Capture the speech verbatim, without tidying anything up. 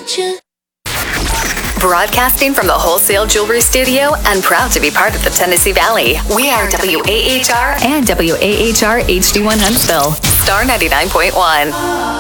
you. Broadcasting from the Wholesale Jewelry Studio and proud to be part of the Tennessee Valley. We are W A H R and W A H R H D one Huntsville. Star ninety-nine point one.